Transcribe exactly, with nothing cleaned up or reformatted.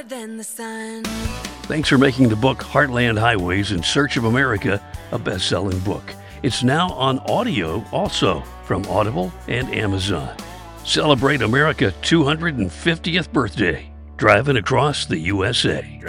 than the sun. Thanks for making the book Heartland Highways in Search of America a best-selling book. It's now on audio also from Audible and Amazon. Celebrate America's two hundred fiftieth birthday, driving across the U S A.